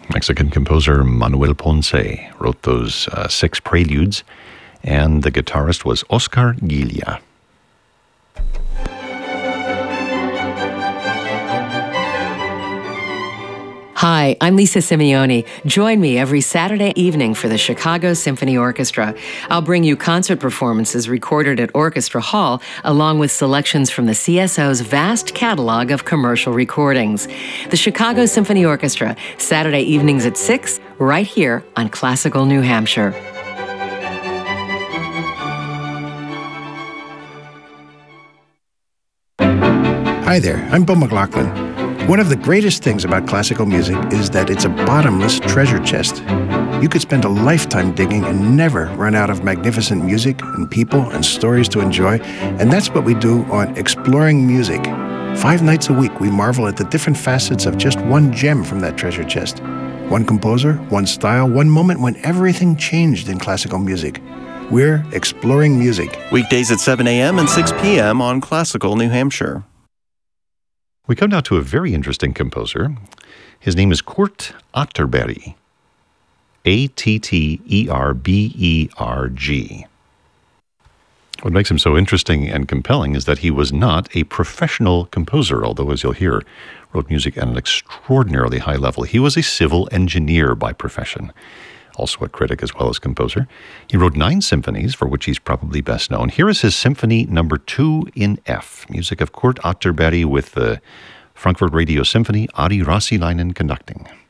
Mexican composer Manuel Ponce wrote those 6 preludes, and the guitarist was Oscar Guilla. Hi, I'm Lisa Simeoni. Join me every Saturday evening for the Chicago Symphony Orchestra. I'll bring you concert performances recorded at Orchestra Hall, along with selections from the CSO's vast catalog of commercial recordings. The Chicago Symphony Orchestra, Saturday evenings at 6, right here on Classical New Hampshire. Hi there, I'm Bill McLaughlin. One of the greatest things about classical music is that it's a bottomless treasure chest. You could spend a lifetime digging and never run out of magnificent music and people and stories to enjoy, and that's what we do on Exploring Music. 5 nights a week, we marvel at the different facets of just one gem from that treasure chest. One composer, one style, one moment when everything changed in classical music. We're Exploring Music. Weekdays at 7 a.m. and 6 p.m. on Classical New Hampshire. We come now to a very interesting composer. His name is Kurt Otterberg. Atterberg. What makes him so interesting and compelling is that he was not a professional composer, although, as you'll hear, wrote music at an extraordinarily high level. He was a civil engineer by profession, also a critic as well as composer. He wrote 9 symphonies, for which he's probably best known. Here is his Symphony No. 2 in F, music of Kurt Otterberg with the Frankfurt Radio Symphony, Ari Rassilainen conducting.